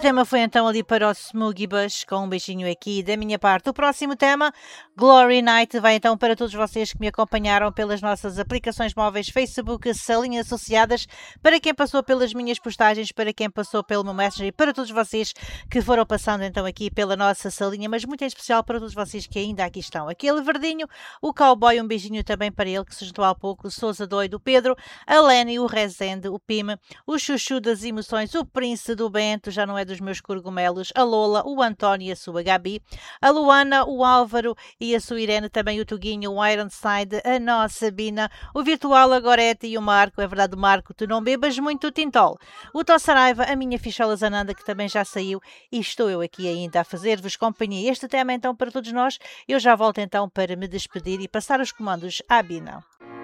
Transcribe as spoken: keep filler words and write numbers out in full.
tema foi então ali para o Smoogie Bush, com um beijinho aqui da minha parte. O próximo tema, Glory Night, vai então para todos vocês que me acompanharam pelas nossas aplicações móveis, Facebook, salinhas associadas, para quem passou pelas minhas postagens, para quem passou pelo meu Messenger e para todos vocês que foram passando então aqui pela nossa salinha, mas muito em especial para todos vocês que ainda aqui estão. Aquele verdinho, o cowboy, um beijinho também para ele que se juntou há pouco, o Sousa Doido, o Pedro, a Lenny, o Rezende, o Pima, o Chuchu das Emoções, o Príncipe do Bento, já não é dos meus cogumelos, a Lola, o António e a sua Gabi, a Luana, o Álvaro e a sua Irene, também o Tuguinho, o Ironside, a nossa Bina, o Virtual, a Gorete e o Marco, é verdade Marco, tu não bebas muito Tintol, o Tossaraiva, a minha fichola Zananda que também já saiu e estou eu aqui ainda a fazer-vos companhia. Este tema então para todos nós, eu já volto então para me despedir e passar os comandos à Bina.